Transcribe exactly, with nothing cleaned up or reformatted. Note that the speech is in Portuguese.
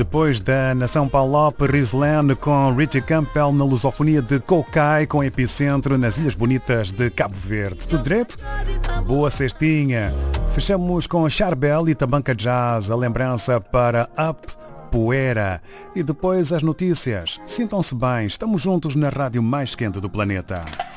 Depois da Nação Palop, Rizlan com Richie Campbell na lusofonia de Cocai, com epicentro nas Ilhas Bonitas de Cabo Verde. Tudo direito? Boa cestinha. Fechamos com Charbel e Tabanca Jazz, a lembrança para Up Poeira. E depois as notícias. Sintam-se bem, estamos juntos na rádio mais quente do planeta.